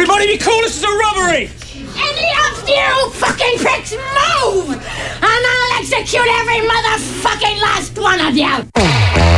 Everybody be cool, this is a robbery! Any of you fucking pricks move! And I'll execute every motherfucking last one of you!